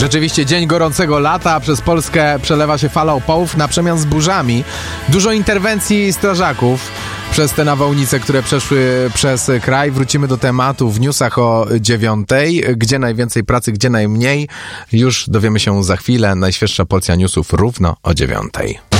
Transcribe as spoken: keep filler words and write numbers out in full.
Rzeczywiście dzień gorącego lata, przez Polskę przelewa się fala upałów na przemian z burzami. Dużo interwencji strażaków przez te nawałnice, które przeszły przez kraj. Wrócimy do tematu w newsach o dziewiątej. Gdzie najwięcej pracy, gdzie najmniej? Już dowiemy się za chwilę. Najświeższa porcja newsów równo o dziewiątej.